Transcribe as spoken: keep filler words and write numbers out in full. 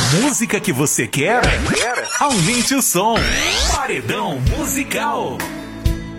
música que você quer? Aumente o som. Paredão Musical.